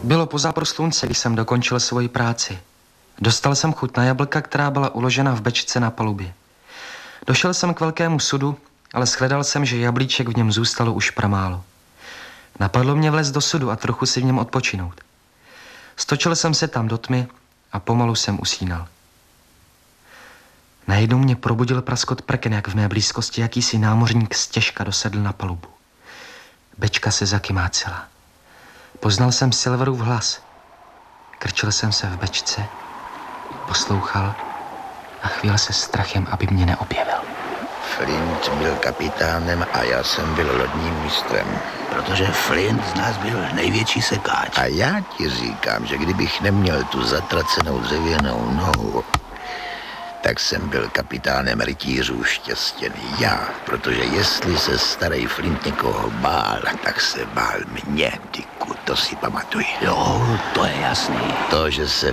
Bylo po západu slunce, když jsem dokončil svoji práci. Dostal jsem chuť na jablka, která byla uložena v bečce na palubě. Došel jsem k velkému sudu, ale shledal jsem, že jablíček v něm zůstalo už pramálo. Napadlo mě vlézt do sudu a trochu si v něm odpočinout. Stočil jsem se tam do tmy a pomalu jsem usínal. Najednou mě probudil praskot prken, jak v mé blízkosti jakýsi námořník stěžka dosedl na palubu. Bečka se zakymácela. Poznal jsem Silverův hlas. Krčil jsem se v bečce, poslouchal a chvěl se strachem, aby mě neobjevil. Flint byl kapitánem a já jsem byl lodním mistrem. Protože Flint z nás byl největší sekáč. A já ti říkám, že kdybych neměl tu zatracenou dřevěnou nohu, tak jsem byl kapitánem rytířů štěstěný já, protože jestli se starý Flint někoho bál, tak se bál mě, tyku, to si pamatuj. Jo, to je jasný. To, že se